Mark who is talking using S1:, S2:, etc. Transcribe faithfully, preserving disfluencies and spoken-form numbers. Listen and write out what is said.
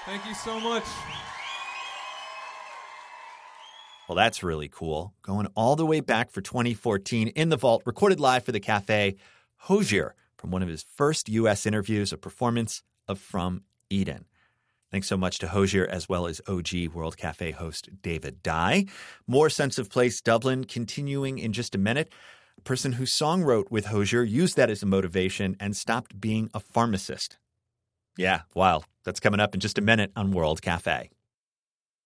S1: Thank you so much.
S2: Well, that's really cool. Going all the way back for twenty fourteen in the vault, recorded live for the Cafe, Hozier, from one of his first U S interviews, a performance of From Eden. Thanks so much to Hozier, as well as O G World Cafe host David Dye. More Sense of Place Dublin continuing in just a minute. A person who song wrote with Hozier used that as a motivation and stopped being a pharmacist. Yeah, wild. That's coming up in just a minute on World Cafe.